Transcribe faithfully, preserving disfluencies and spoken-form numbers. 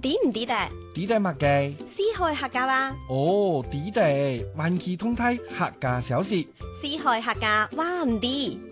知唔知噠？ 知得乜嘅？ 四海客家話。 哦，知得，環球通態客家小說。 四海客家話唔知。